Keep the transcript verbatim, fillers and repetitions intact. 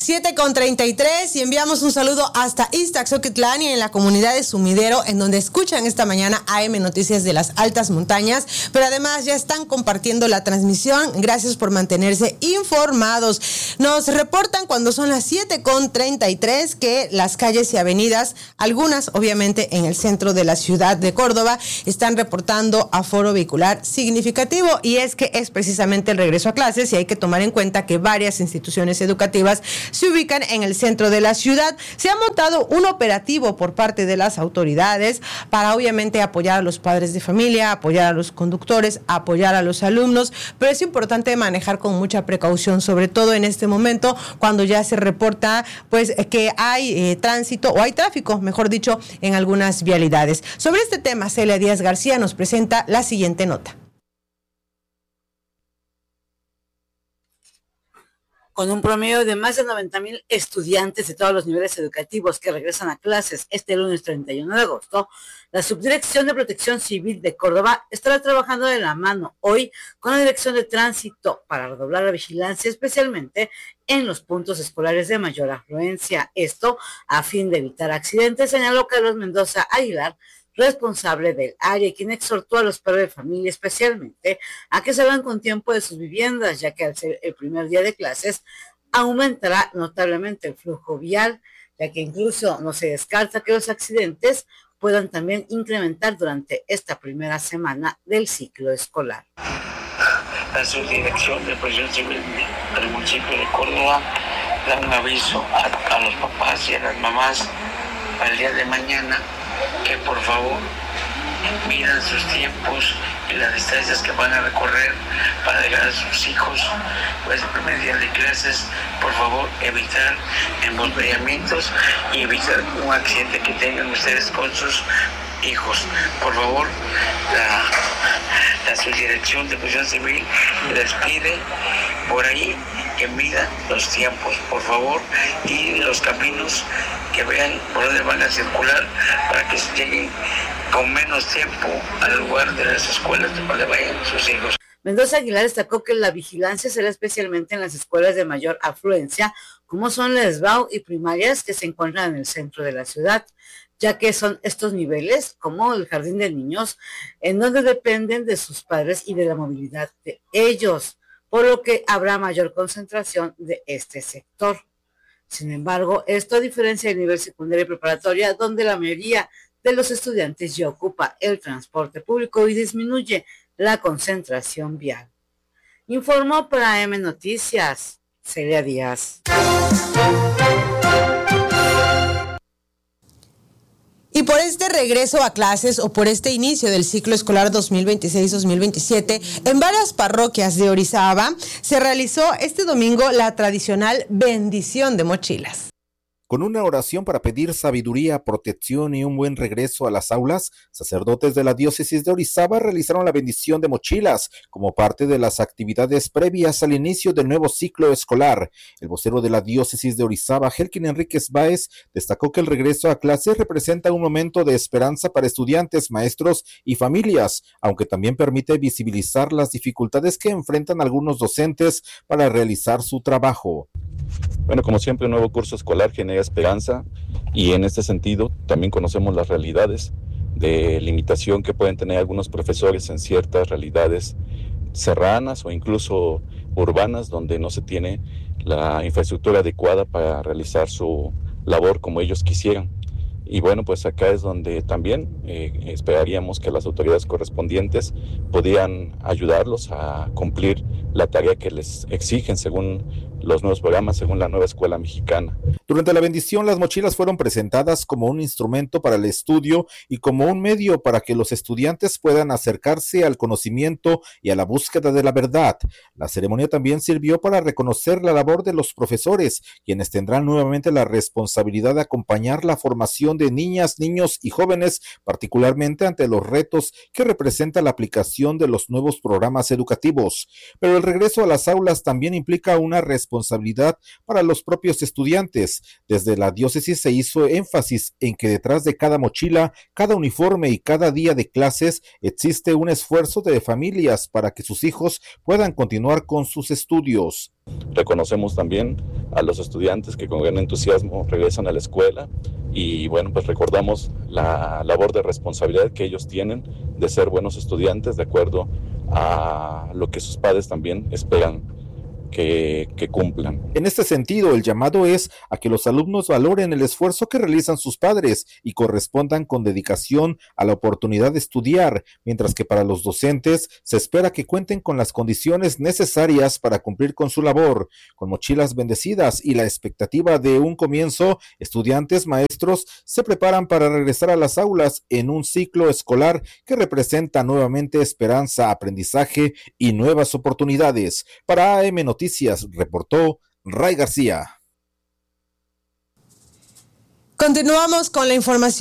siete con treinta y tres y enviamos un saludo hasta Ixtaxoquitlán y en la comunidad de Sumidero, en donde escuchan esta mañana A M Noticias de las Altas Montañas, pero además ya están compartiendo la transmisión. Gracias por mantenerse informados. Nos reportan cuando son las siete con treinta y tres que las calles y avenidas, algunas obviamente en el centro de la ciudad de Córdoba, están reportando aforo vehicular significativo, y es que es precisamente el regreso a clases y hay que tomar en cuenta que varias instituciones educativas se ubican en el centro de la ciudad. Se ha montado un operativo por parte de las autoridades para obviamente apoyar a los padres de familia, apoyar a los conductores, apoyar a los alumnos, pero es importante manejar con mucha precaución, sobre todo en este momento cuando ya se reporta pues que hay eh, tránsito o hay tráfico, mejor dicho, en algunas vialidades. Sobre este tema, Celia Díaz García nos presenta la siguiente nota. Con un promedio de más de noventa mil estudiantes de todos los niveles educativos que regresan a clases este lunes treinta y uno de agosto, la Subdirección de Protección Civil de Córdoba estará trabajando de la mano hoy con la Dirección de Tránsito para redoblar la vigilancia, especialmente en los puntos escolares de mayor afluencia. Esto a fin de evitar accidentes, señaló Carlos Mendoza Aguilar, responsable del área, quien exhortó a los padres de familia especialmente a que salgan con tiempo de sus viviendas, ya que al ser el primer día de clases aumentará notablemente el flujo vial, ya que incluso no se descarta que los accidentes puedan también incrementar durante esta primera semana del ciclo escolar. La Subdirección de Protección Civil del municipio de Córdoba da un aviso a, a los papás y a las mamás para el día de mañana que por favor midan sus tiempos y las distancias que van a recorrer para llegar a sus hijos. Pues el primer día de clases, por favor, evitar embotellamientos y evitar un accidente que tengan ustedes con sus hijos. Por favor, la, la Subdirección de Protección Civil les pide por ahí que midan los tiempos, por favor, y los caminos, que vean por dónde van a circular para que lleguen con menos tiempo al lugar de las escuelas donde vayan sus hijos. Mendoza Aguilar destacó que la vigilancia será especialmente en las escuelas de mayor afluencia, como son la ESBAU y primarias, que se encuentran en el centro de la ciudad, ya que son estos niveles, como el jardín de niños, en donde dependen de sus padres y de la movilidad de ellos, por lo que habrá mayor concentración de este sector. Sin embargo, esto a diferencia del nivel secundario y preparatoria, donde la mayoría de los estudiantes ya ocupa el transporte público y disminuye la concentración vial. Informó para A M Noticias, Celia Díaz. Y por este regreso a clases o por este inicio del ciclo escolar dos mil veintiséis dos mil veintisiete, en varias parroquias de Orizaba se realizó este domingo la tradicional bendición de mochilas. Con una oración para pedir sabiduría, protección y un buen regreso a las aulas, sacerdotes de la diócesis de Orizaba realizaron la bendición de mochilas como parte de las actividades previas al inicio del nuevo ciclo escolar. El vocero de la diócesis de Orizaba, Helkin Enríquez Báez, destacó que el regreso a clases representa un momento de esperanza para estudiantes, maestros y familias, aunque también permite visibilizar las dificultades que enfrentan algunos docentes para realizar su trabajo. Bueno, como siempre, un nuevo curso escolar genera esperanza y en este sentido también conocemos las realidades de limitación que pueden tener algunos profesores en ciertas realidades serranas o incluso urbanas donde no se tiene la infraestructura adecuada para realizar su labor como ellos quisieran. Y bueno, pues acá es donde también eh, esperaríamos que las autoridades correspondientes podían ayudarlos a cumplir la tarea que les exigen según los nuevos programas, según la nueva escuela mexicana. Durante la bendición, las mochilas fueron presentadas como un instrumento para el estudio y como un medio para que los estudiantes puedan acercarse al conocimiento y a la búsqueda de la verdad. La ceremonia también sirvió para reconocer la labor de los profesores, quienes tendrán nuevamente la responsabilidad de acompañar la formación participación de niñas, niños y jóvenes, particularmente ante los retos que representa la aplicación de los nuevos programas educativos. Pero el regreso a las aulas también implica una responsabilidad para los propios estudiantes. Desde la diócesis se hizo énfasis en que detrás de cada mochila, cada uniforme y cada día de clases existe un esfuerzo de familias para que sus hijos puedan continuar con sus estudios. Reconocemos también a los estudiantes que con gran entusiasmo regresan a la escuela y bueno, pues recordamos la labor de responsabilidad que ellos tienen de ser buenos estudiantes de acuerdo a lo que sus padres también esperan Que, que cumplan. En este sentido, el llamado es a que los alumnos valoren el esfuerzo que realizan sus padres y correspondan con dedicación a la oportunidad de estudiar, mientras que para los docentes se espera que cuenten con las condiciones necesarias para cumplir con su labor. Con mochilas bendecidas y la expectativa de un comienzo, estudiantes, maestros se preparan para regresar a las aulas en un ciclo escolar que representa nuevamente esperanza, aprendizaje y nuevas oportunidades. Para A M Noticias, reportó Ray García. Continuamos con la información.